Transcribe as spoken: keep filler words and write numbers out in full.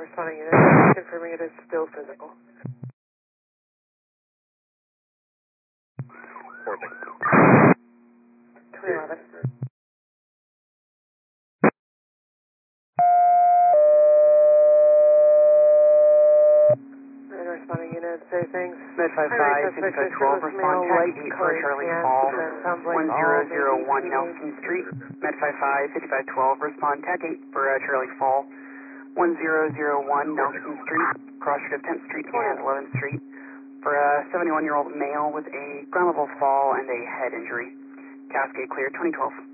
responding unit, confirming it is still physical. three eleven. And responding unit, say things. Med five five, six five one two, respond tag eight for Charlie Fall, one zero zero one Nelson Street. Med five five, six five one two, respond tag eight for uh, Charlie Fall, one zero zero one Nelson Street, crossroad of tenth Street and eleventh Street, for a seventy-one-year-old male with a ground level fall and a head injury. Cascade clear, twenty twelve.